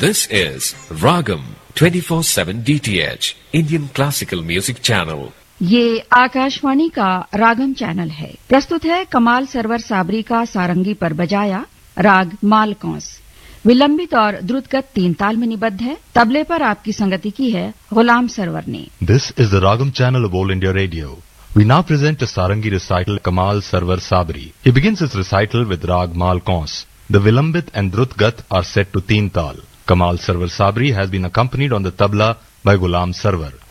This is Ragam 24/7 DTH Indian Classical Music Channel. ये आकाशवाणी का रागम channel है। प्रस्तुत है कमाल सरवर साबरी का सारंगी पर बजाया राग मालकौंस। विलंबित और द्रुतगत 3 ताल में निबद्ध है। तबले पर आपकी संगति की है गुलाम सरवर ने। This is the Ragam channel of All India Radio. We now present a sarangi recital Kamal Sarwar Sabri. He begins his recital with Rag Malkons. The Vilambit and Drutgat are set to 3 tal. Kamal Sarwar Sabri has been accompanied on the tabla by Ghulam Sarwar.